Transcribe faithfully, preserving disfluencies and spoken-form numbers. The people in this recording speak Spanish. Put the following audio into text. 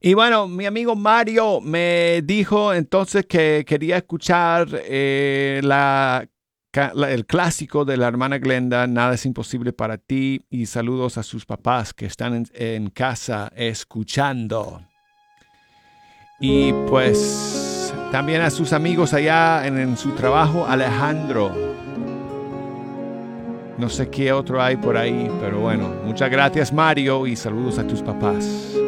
Y bueno, mi amigo Mario me dijo entonces que quería escuchar eh, la, ca- la- el clásico de la hermana Glenda, Nada es imposible para ti, y saludos a sus papás que están en, en casa escuchando. Y pues también a sus amigos allá en, en su trabajo, Alejandro. No sé qué otro hay por ahí, pero bueno, muchas gracias Mario y saludos a tus papás.